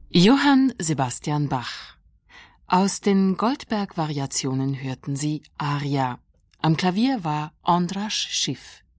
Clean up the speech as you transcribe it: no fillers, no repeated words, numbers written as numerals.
Johann Sebastian Bach. Aus den Goldberg-Variationen hörten Sie Aria. Am Klavier war Andras Schiff.